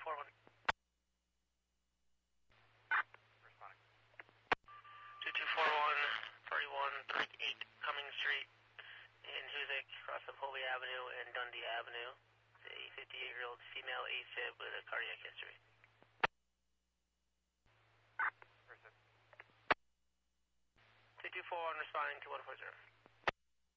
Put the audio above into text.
Responding. 2241, 4138 Cummings Street in Hoosick, across of Colby Avenue and Dundee Avenue. A 58-year-old female AFib with a cardiac history. 2241 responding to 140.